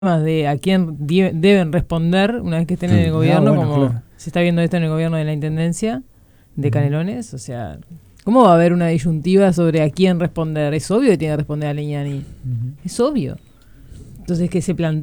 de a quién deben responder una vez que estén en el gobierno, bueno, como claro. se está viendo esto en el gobierno de la Intendencia de Canelones. O sea, ¿cómo va a haber una disyuntiva sobre a quién responder? Es obvio que tiene que responder a Leñani. Es obvio. Entonces, que se plantea